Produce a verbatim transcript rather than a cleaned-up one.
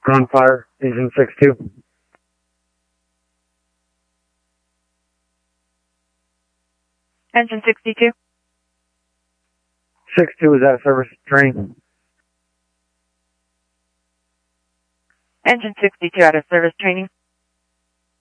Ground fire, engine six two. Engine sixty-two. six two is out of service training. Engine sixty-two out of service training.